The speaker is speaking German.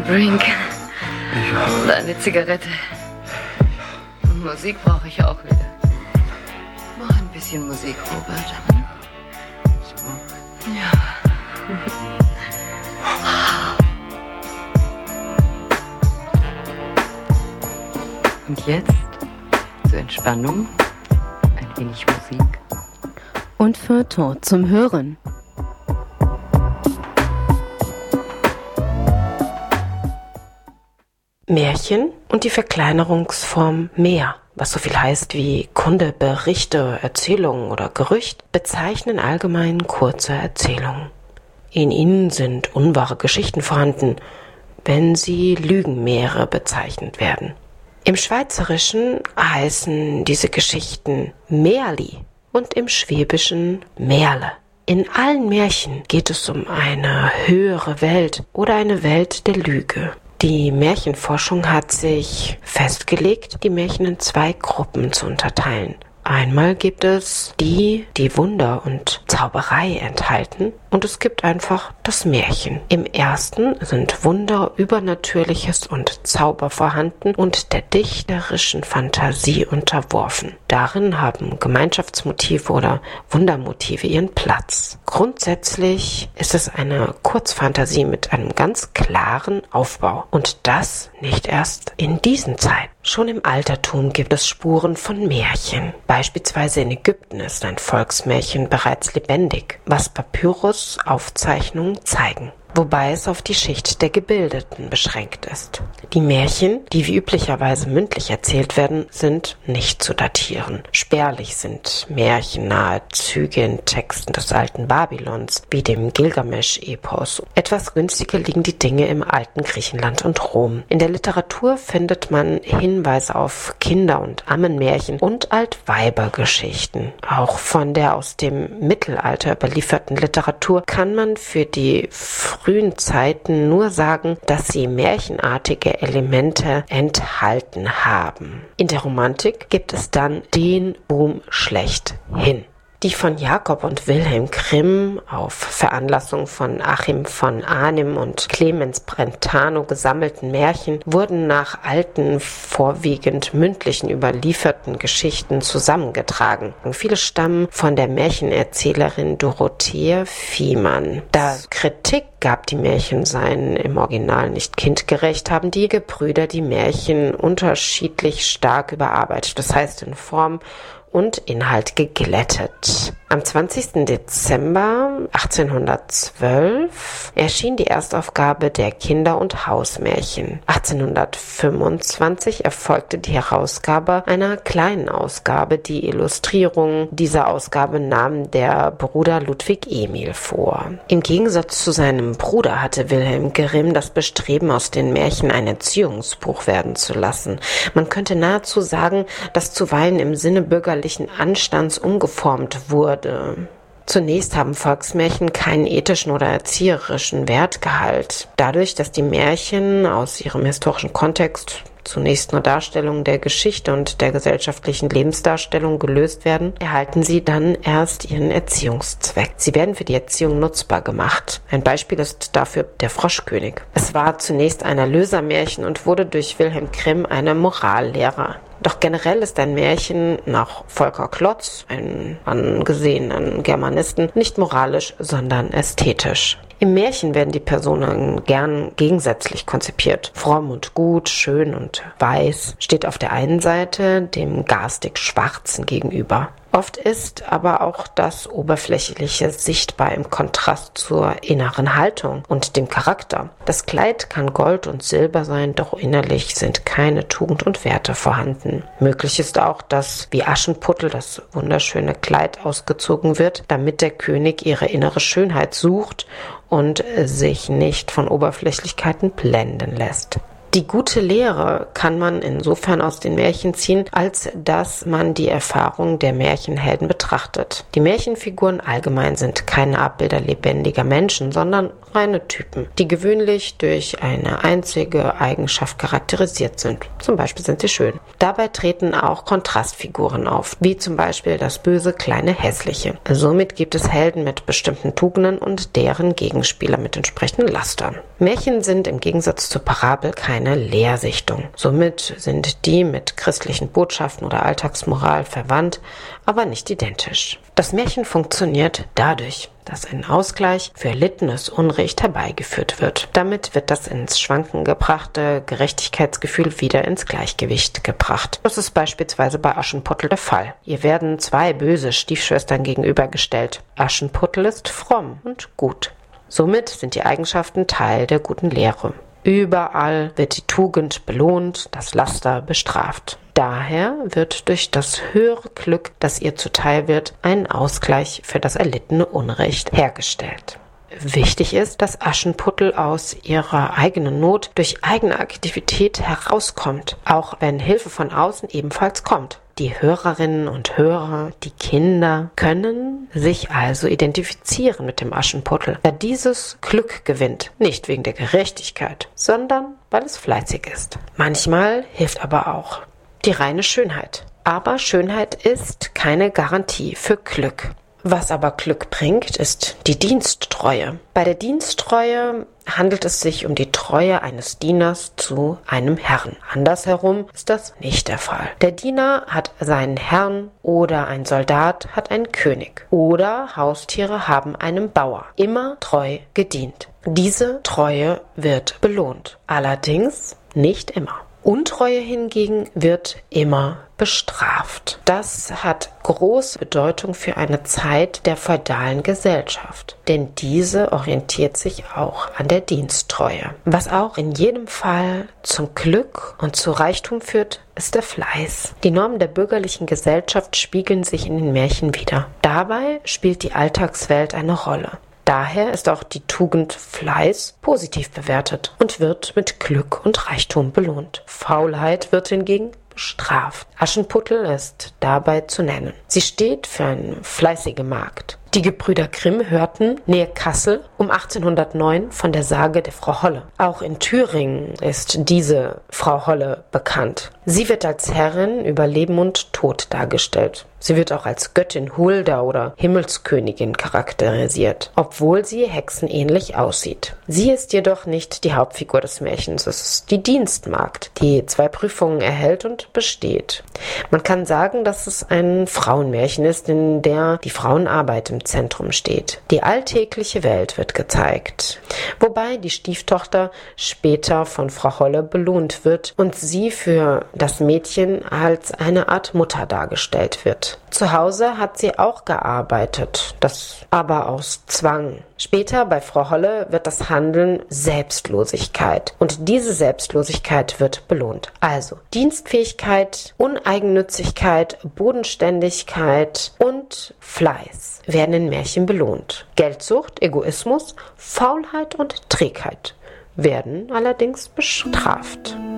Ein Drink. Ja. Und eine Zigarette. Und Musik brauche ich auch wieder. Noch ein bisschen Musik, Robert. So. Ja. Und jetzt zur Entspannung ein wenig Musik. Und Feuilleton zum Hören. Märchen und die Verkleinerungsform mehr, was so viel heißt wie Kunde, Berichte, Erzählungen oder Gerücht, bezeichnen allgemein kurze Erzählungen. In ihnen sind unwahre Geschichten vorhanden, wenn sie Lügenmeere bezeichnet werden. Im Schweizerischen heißen diese Geschichten Märli und im Schwäbischen Märle. In allen Märchen geht es um eine höhere Welt oder eine Welt der Lüge. Die Märchenforschung hat sich festgelegt, die Märchen in 2 Gruppen zu unterteilen. Einmal gibt es die Wunder und Zauberei enthalten, und es gibt einfach das Märchen. Im ersten sind Wunder, Übernatürliches und Zauber vorhanden und der dichterischen Fantasie unterworfen. Darin haben Gemeinschaftsmotive oder Wundermotive ihren Platz. Grundsätzlich ist es eine Kurzfantasie mit einem ganz klaren Aufbau, und das nicht erst in diesen Zeiten. Schon im Altertum gibt es Spuren von Märchen. Beispielsweise in Ägypten ist ein Volksmärchen bereits lebendig, was Papyrus-Aufzeichnungen zeigen, wobei es auf die Schicht der Gebildeten beschränkt ist. Die Märchen, die wie üblicherweise mündlich erzählt werden, sind nicht zu datieren. Spärlich sind märchennahe Züge in Texten des alten Babylons, wie dem Gilgamesch-Epos. Etwas günstiger liegen die Dinge im alten Griechenland und Rom. In der Literatur findet man Hinweise auf Kinder- und Ammenmärchen und Altweibergeschichten. Auch von der aus dem Mittelalter überlieferten Literatur kann man für die frühen Zeiten nur sagen, dass sie märchenartige Elemente enthalten haben. In der Romantik gibt es dann den Boom schlechthin. Die von Jakob und Wilhelm Grimm auf Veranlassung von Achim von Arnim und Clemens Brentano gesammelten Märchen wurden nach alten, vorwiegend mündlichen überlieferten Geschichten zusammengetragen. Viele stammen von der Märchenerzählerin Dorothea Viehmann. Da Kritik gab, die Märchen seien im Original nicht kindgerecht, haben die Gebrüder die Märchen unterschiedlich stark überarbeitet, das heißt in Form und Inhalt geglättet. Am 20. Dezember 1812 erschien die Erstaufgabe der Kinder- und Hausmärchen. 1825 erfolgte die Herausgabe einer kleinen Ausgabe. Die Illustrierung dieser Ausgabe nahm der Bruder Ludwig Emil vor. Im Gegensatz zu seinem Bruder hatte Wilhelm Grimm das Bestreben, aus den Märchen ein Erziehungsbuch werden zu lassen. Man könnte nahezu sagen, dass zuweilen im Sinne bürgerlichen Anstands umgeformt wurde. Zunächst haben Volksmärchen keinen ethischen oder erzieherischen Wertgehalt. Dadurch, dass die Märchen aus ihrem historischen Kontext zunächst nur Darstellungen der Geschichte und der gesellschaftlichen Lebensdarstellung gelöst werden, erhalten sie dann erst ihren Erziehungszweck. Sie werden für die Erziehung nutzbar gemacht. Ein Beispiel ist dafür der Froschkönig. Es war zunächst ein Erlösermärchen und wurde durch Wilhelm Grimm eine Morallehre. Doch generell ist ein Märchen nach Volker Klotz, einem angesehenen Germanisten, nicht moralisch, sondern ästhetisch. Im Märchen werden die Personen gern gegensätzlich konzipiert. Fromm und gut, schön und weiß steht auf der einen Seite dem garstig Schwarzen gegenüber. Oft ist aber auch das Oberflächliche sichtbar im Kontrast zur inneren Haltung und dem Charakter. Das Kleid kann Gold und Silber sein, doch innerlich sind keine Tugend und Werte vorhanden. Möglich ist auch, dass wie Aschenputtel das wunderschöne Kleid ausgezogen wird, damit der König ihre innere Schönheit sucht und sich nicht von Oberflächlichkeiten blenden lässt. Die gute Lehre kann man insofern aus den Märchen ziehen, als dass man die Erfahrung der Märchenhelden betrachtet. Die Märchenfiguren allgemein sind keine Abbilder lebendiger Menschen, sondern reine Typen, die gewöhnlich durch eine einzige Eigenschaft charakterisiert sind. Zum Beispiel sind sie schön. Dabei treten auch Kontrastfiguren auf, wie zum Beispiel das böse kleine Hässliche. Somit gibt es Helden mit bestimmten Tugenden und deren Gegenspieler mit entsprechenden Lastern. Märchen sind im Gegensatz zur Parabel keine Lehrsichtung. Somit sind die mit christlichen Botschaften oder Alltagsmoral verwandt, aber nicht identisch. Das Märchen funktioniert dadurch, dass ein Ausgleich für erlittenes Unrecht herbeigeführt wird. Damit wird das ins Schwanken gebrachte Gerechtigkeitsgefühl wieder ins Gleichgewicht gebracht. Das ist beispielsweise bei Aschenputtel der Fall. Ihr werden zwei böse Stiefschwestern gegenübergestellt. Aschenputtel ist fromm und gut. Somit sind die Eigenschaften Teil der guten Lehre. Überall wird die Tugend belohnt, das Laster bestraft. Daher wird durch das höhere Glück, das ihr zuteil wird, ein Ausgleich für das erlittene Unrecht hergestellt. Wichtig ist, dass Aschenputtel aus ihrer eigenen Not durch eigene Aktivität herauskommt, auch wenn Hilfe von außen ebenfalls kommt. Die Hörerinnen und Hörer, die Kinder, können sich also identifizieren mit dem Aschenputtel, der dieses Glück gewinnt, nicht wegen der Gerechtigkeit, sondern weil es fleißig ist. Manchmal hilft aber auch die reine Schönheit. Aber Schönheit ist keine Garantie für Glück. Was aber Glück bringt, ist die Diensttreue. Bei der Diensttreue handelt es sich um die Treue eines Dieners zu einem Herrn. Andersherum ist das nicht der Fall. Der Diener hat seinen Herrn oder ein Soldat hat einen König oder Haustiere haben einem Bauer immer treu gedient. Diese Treue wird belohnt. Allerdings nicht immer. Untreue hingegen wird immer bestraft. Das hat große Bedeutung für eine Zeit der feudalen Gesellschaft, denn diese orientiert sich auch an der Diensttreue. Was auch in jedem Fall zum Glück und zu Reichtum führt, ist der Fleiß. Die Normen der bürgerlichen Gesellschaft spiegeln sich in den Märchen wider. Dabei spielt die Alltagswelt eine Rolle. Daher ist auch die Tugend Fleiß positiv bewertet und wird mit Glück und Reichtum belohnt. Faulheit wird hingegen bestraft. Aschenputtel ist dabei zu nennen. Sie steht für eine fleißige Magd. Die Gebrüder Grimm hörten nähe Kassel um 1809 von der Sage der Frau Holle. Auch in Thüringen ist diese Frau Holle bekannt. Sie wird als Herrin über Leben und Tod dargestellt. Sie wird auch als Göttin Hulda oder Himmelskönigin charakterisiert, obwohl sie hexenähnlich aussieht. Sie ist jedoch nicht die Hauptfigur des Märchens, es ist die Dienstmagd, die 2 Prüfungen erhält und besteht. Man kann sagen, dass es ein Frauenmärchen ist, in der die Frauenarbeit im Zentrum steht. Die alltägliche Welt wird gezeigt, wobei die Stieftochter später von Frau Holle belohnt wird und sie für das Mädchen als eine Art Mutter dargestellt wird. Zu Hause hat sie auch gearbeitet, das aber aus Zwang. Später bei Frau Holle wird das Handeln Selbstlosigkeit und diese Selbstlosigkeit wird belohnt. Also Dienstfähigkeit, Uneigennützigkeit, Bodenständigkeit und Fleiß werden in Märchen belohnt. Geldsucht, Egoismus, Faulheit und Trägheit werden allerdings bestraft.